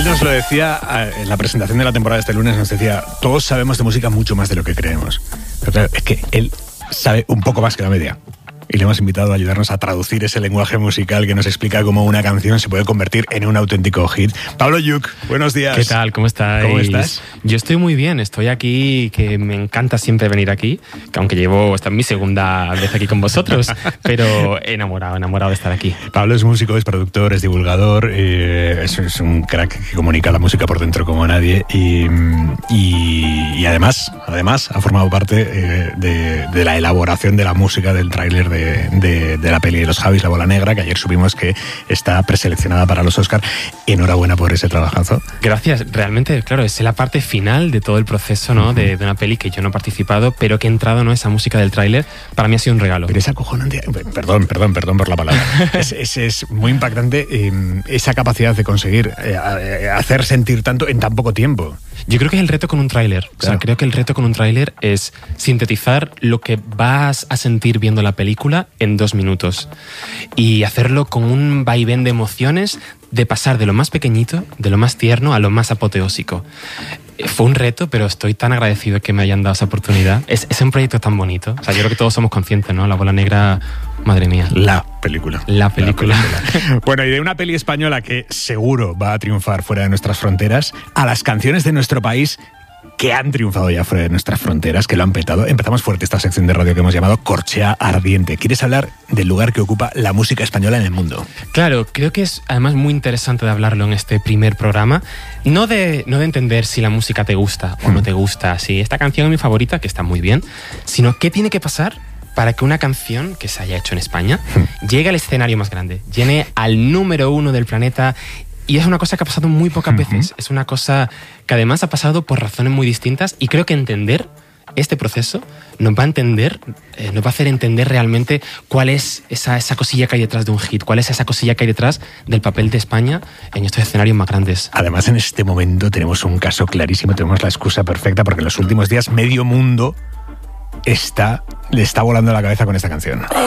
Él nos lo decía en la presentación de la temporada de este lunes, nos decía, todos sabemos de música mucho más de lo que creemos. Pero claro, es que él sabe un poco más que la media. Y le hemos invitado a ayudarnos a traducir ese lenguaje musical que nos explica cómo una canción se puede convertir en un auténtico hit. Pablo Lluch, buenos días. ¿Qué tal? ¿Cómo estáis? ¿Cómo estás? Yo estoy muy bien, estoy aquí, que me encanta siempre venir aquí, que aunque esta es mi segunda vez aquí con vosotros, pero enamorado de estar aquí. Pablo es músico, es productor, es divulgador, es un crack que comunica la música por dentro como nadie y además ha formado parte de la elaboración de la música del tráiler de la peli de los Javis, La Bola Negra, que ayer supimos que está preseleccionada para los Oscar. Enhorabuena por ese trabajazo. Gracias. Realmente, claro, es la parte final de todo el proceso, ¿no? De una peli que yo no he participado, pero que he entrado, ¿no? Esa música del tráiler, para mí ha sido un regalo. Pero es acojonante. Perdón por la palabra. es muy impactante esa capacidad de conseguir hacer sentir tanto en tan poco tiempo. Yo creo que es el reto con un tráiler. Claro. O sea, creo que el reto con un tráiler es sintetizar lo que vas a sentir viendo la película en 2 minutos. Y hacerlo con un vaivén de emociones, de pasar de lo más pequeñito, de lo más tierno, a lo más apoteósico. Fue un reto, pero estoy tan agradecido que me hayan dado esa oportunidad. Es un proyecto tan bonito. O sea, yo creo que todos somos conscientes, ¿no? La Bola Negra, madre mía. La película. Bueno, y de una peli española que seguro va a triunfar fuera de nuestras fronteras, a las canciones de nuestro país que han triunfado ya fuera de nuestras fronteras, que lo han petado. Empezamos fuerte esta sección de radio que hemos llamado Corchea Ardiente. ¿Quieres hablar del lugar que ocupa la música española en el mundo? Claro, creo que es además muy interesante de hablarlo en este primer programa. No de entender si la música te gusta o no te gusta, si esta canción es mi favorita, que está muy bien, sino qué tiene que pasar para que una canción que se haya hecho en España llegue al escenario más grande, llegue al número 1 del planeta. Y es una cosa que ha pasado muy pocas veces. Es una cosa que además ha pasado por razones muy distintas, y creo que entender este proceso nos va a hacer entender realmente cuál es esa cosilla que hay detrás de un hit, cuál es esa cosilla que hay detrás del papel de España en estos escenarios más grandes. Además, en este momento tenemos un caso clarísimo, tenemos la excusa perfecta, porque en los últimos días medio mundo le está volando la cabeza con esta canción.